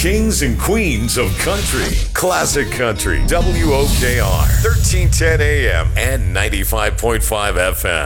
kings and queens of country. Classic Country, WOKR, 1310 AM and 95.5 FM.